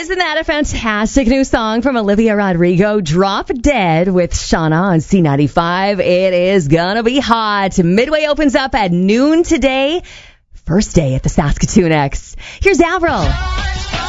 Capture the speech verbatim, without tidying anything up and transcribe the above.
Isn't that a fantastic new song from Olivia Rodrigo? Drop Dead with Shauna on C ninety-five. It is gonna be hot. Midway opens up at noon today. First day at the Saskatoon X. Here's Avril.